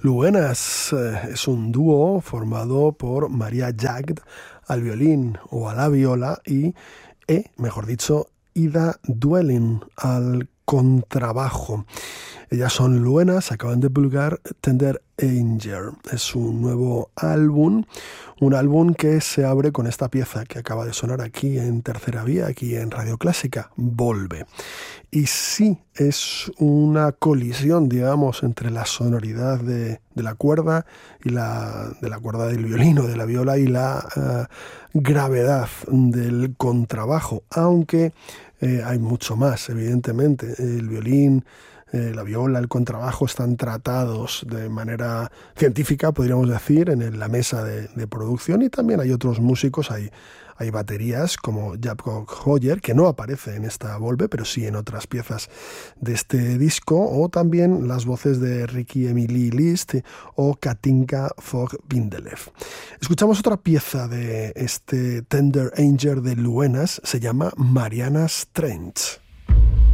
Luenas es un dúo formado por Maria Jagd al violín o a la viola y, mejor dicho, Ida Dwelling al contrabajo. Ellas son Luenas, acaban de publicar Tender Angel. Es un nuevo álbum, un álbum que se abre con esta pieza que acaba de sonar aquí en Tercera Vía, aquí en Radio Clásica, Volve. Y sí, es una colisión, digamos, entre la sonoridad de la cuerda y de la cuerda del violín o de la viola y la gravedad del contrabajo, aunque hay mucho más, evidentemente. El violín, la viola, el contrabajo están tratados de manera científica, podríamos decir, en la mesa de producción, y también hay otros músicos, hay baterías como Jakob Hoyer, que no aparece en esta Volve, pero sí en otras piezas de este disco, o también las voces de Ricky Emily List o Katinka Fogg-Bindelev. Escuchamos otra pieza de este Tender Angel de Luenas, se llama Marianas Trench.